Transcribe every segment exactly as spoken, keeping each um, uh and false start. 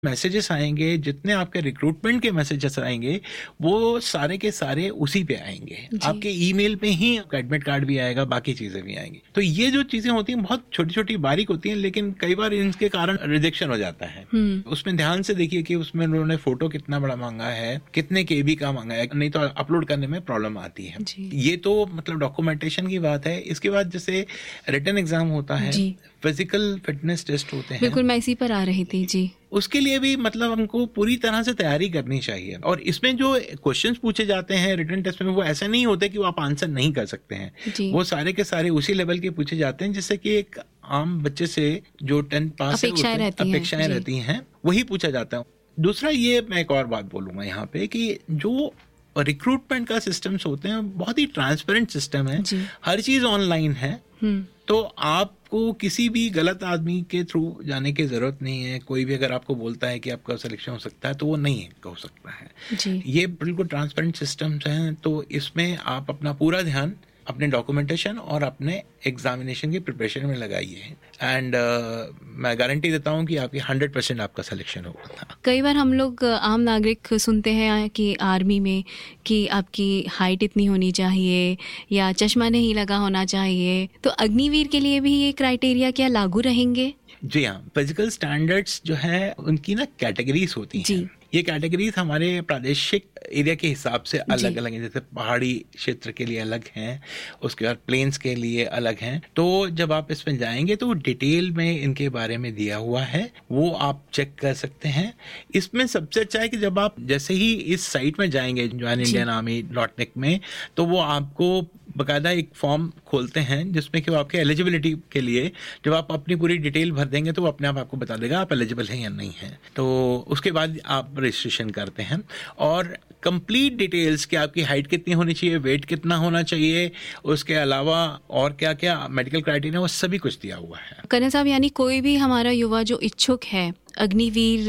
Messages आएंगे, जितने आपके रिक्रूटमेंट के मैसेजेस आएंगे वो सारे के सारे उसी पे आएंगे। आपके ईमेल पे ही एडमिट कार्ड भी आएगा, बाकी चीजें भी आएंगी। तो ये जो चीजें होती हैं बहुत छोटी छोटी बारीक होती हैं, लेकिन कई बार इनके कारण रिजेक्शन हो जाता है। उसमें ध्यान से देखिए कि उसमें उन्होंने फोटो कितना बड़ा मांगा है, कितने केबी का मांगा है, नहीं तो अपलोड करने में प्रॉब्लम आती है। ये तो मतलब डॉक्यूमेंटेशन की बात है। इसके बाद जैसे रिटन एग्जाम होता है, फिजिकल फिटनेस टेस्ट होते हैं। बिल्कुल, मैं इसी पर आ रही थी जी। उसके लिए भी मतलब हमको पूरी तरह से तैयारी करनी चाहिए। और इसमें जो क्वेश्चंस पूछे जाते हैं रिटन टेस्ट में, वो ऐसा नहीं होते कि वो आप आंसर नहीं कर सकते हैं। वो सारे के सारे उसी लेवल के पूछे जाते हैं, जिससे कि एक आम बच्चे से जो टेंथ पास अपेक्षाएं रहती हैं, अपेक्षाएं रहती हैं वही पूछा जाता है। दूसरा, ये मैं एक और बात बोलूंगा यहाँ पे कि जो रिक्रूटमेंट का सिस्टम्स होते हैं बहुत ही ट्रांसपेरेंट सिस्टम है, हर चीज ऑनलाइन है। तो आपको किसी भी गलत आदमी के थ्रू जाने की जरूरत नहीं है। कोई भी अगर आपको बोलता है कि आपका सिलेक्शन हो सकता है तो वो नहीं हो सकता है जी। ये बिल्कुल ट्रांसपेरेंट सिस्टम्स हैं। तो इसमें आप अपना पूरा ध्यान अपने डॉक्यूमेंटेशन और अपने एग्जामिनेशन की प्रिपरेशन में लगाइए। एंड uh, मैं गारंटी देता हूँ कि आपकी हंड्रेड परसेंट आपका सिलेक्शन होगा। कई बार हम लोग आम नागरिक सुनते हैं कि आर्मी में कि आपकी हाइट इतनी होनी चाहिए या चश्मा नहीं लगा होना चाहिए। तो अग्निवीर के लिए भी ये क्राइटेरिया क्या लागू रहेंगे? जी हाँ, फिजिकल स्टैंडर्ड्स जो है उनकी ना कैटेगरीज होती हैं। ये कैटेगरीज हमारे प्रादेशिक एरिया के हिसाब से अलग अलग हैं। जैसे पहाड़ी क्षेत्र के लिए अलग हैं, उसके बाद प्लेन्स के लिए अलग हैं। तो जब आप इसमें जाएंगे तो डिटेल में इनके बारे में दिया हुआ है, वो आप चेक कर सकते हैं। इसमें सबसे अच्छा है कि जब आप जैसे ही इस साइट में जाएंगे join Indian army dot net में, तो वो आपको बकायदा एक फॉर्म खोलते हैं जिसमें कि वो आपके एलिजिबिलिटी के लिए जब आप अपनी पूरी डिटेल भर देंगे तो वो अपने आप आपको बता देगा आप एलिजिबल हैं या नहीं हैं। तो उसके बाद आप रजिस्ट्रेशन करते हैं और कंप्लीट डिटेल्स कि आपकी हाइट कितनी होनी चाहिए, वेट कितना होना चाहिए, उसके अलावा और क्या क्या मेडिकल क्राइटेरिया, वो सभी कुछ दिया हुआ है। कर्नल साहब, यानी कोई भी हमारा युवा जो इच्छुक है अग्निवीर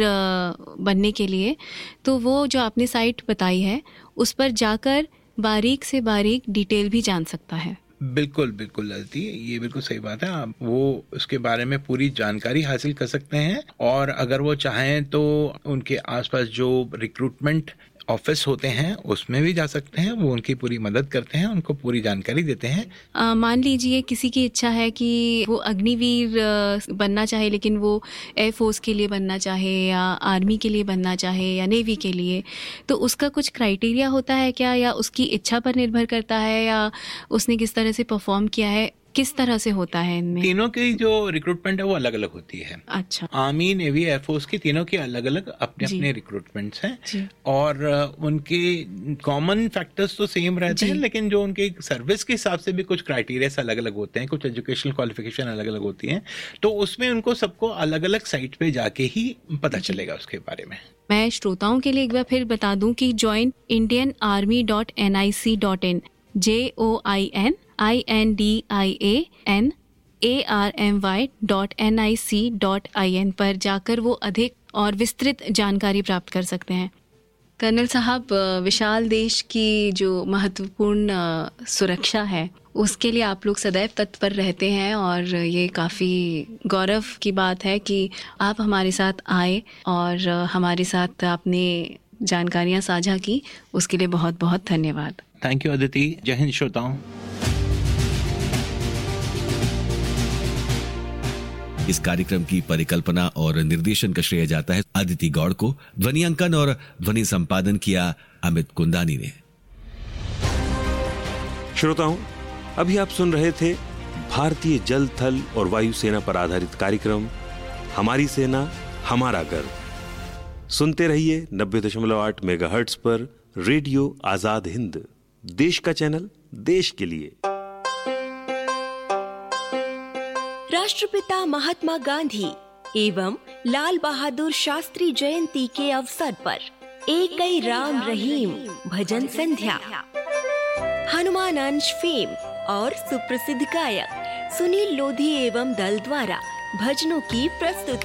बनने के लिए, तो वो जो आपने साइट बताई है उस पर जाकर बारीक से बारीक डिटेल भी जान सकता है। बिल्कुल बिल्कुल ललती, ये बिल्कुल सही बात है। आप वो उसके बारे में पूरी जानकारी हासिल कर सकते हैं। और अगर वो चाहें तो उनके आसपास जो रिक्रूटमेंट ऑफिस होते हैं उसमें भी जा सकते हैं। वो उनकी पूरी मदद करते हैं, उनको पूरी जानकारी देते हैं। मान लीजिए किसी की इच्छा है कि वो अग्निवीर बनना चाहे, लेकिन वो एयरफोर्स के लिए बनना चाहे या आर्मी के लिए बनना चाहे या नेवी के लिए, तो उसका कुछ क्राइटेरिया होता है क्या, या उसकी इच्छा पर निर्भर करता है, या उसने किस तरह से परफॉर्म किया है, किस तरह से होता है इनमें? तीनों की जो रिक्रूटमेंट है वो अलग अलग होती है। अच्छा। आर्मी, नेवी, एयरफोर्स की तीनों की अलग अलग अपने अपने रिक्रूटमेंट्स हैं। और उनके कॉमन फैक्टर्स तो सेम रहते हैं, लेकिन जो उनके सर्विस के हिसाब से भी कुछ क्राइटेरिया अलग अलग होते हैं, कुछ एजुकेशनल क्वालिफिकेशन अलग अलग होती हैं। तो उसमें उनको सबको अलग अलग साइट पे जाके ही पता चलेगा उसके बारे में। मैं श्रोताओं के लिए एक बार फिर बता दूं कि join Indian army dot N I C dot in, J O I N I N D I A N A R M Y dot N I C dot I N पर जाकर वो अधिक और विस्तृत जानकारी प्राप्त कर सकते हैं। कर्नल साहब, विशाल देश की जो महत्वपूर्ण सुरक्षा है उसके लिए आप लोग सदैव तत्पर रहते हैं, और ये काफ़ी गौरव की बात है कि आप हमारे साथ आए और हमारे साथ आपने जानकारियाँ साझा की। उसके लिए बहुत बहुत धन्यवाद। Thank you Aditi. जय हिंद श्रोताओं। इस कार्यक्रम की परिकल्पना और निर्देशन का श्रेय जाता है अदिति गौड़ को। ध्वनि अंकन और ध्वनि संपादन किया अमित कुंदानी ने। श्रोताओं, अभी आप सुन रहे थे भारतीय जल, थल और वायु सेना पर आधारित कार्यक्रम हमारी सेना हमारा गर्व। सुनते रहिए नब्बे दशमलव आठ मेगाहर्ट्ज पर रेडियो आजाद हिंद, देश का चैनल, देश के लिए। राष्ट्रपिता महात्मा गांधी एवं लाल बहादुर शास्त्री जयंती के अवसर पर एकई राम रहीम भजन संध्या, हनुमान अंश फेम और सुप्रसिद्ध गायक सुनील लोधी एवं दल द्वारा भजनों की प्रस्तुति।